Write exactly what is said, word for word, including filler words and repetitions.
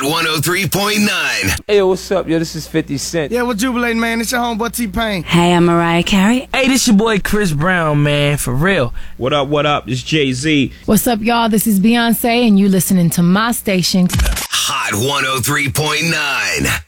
one oh three point nine. Hey, yo, what's up, yo? This is fifty Cent. Yeah, we're jubilating, man. It's your homeboy T-Pain. Hey, I'm Mariah Carey. Hey, this your boy Chris Brown, man, for real. What up, what up? This Jay-Z. What's up, y'all? This is Beyonce, and you listening to my station. Hot one oh three point nine.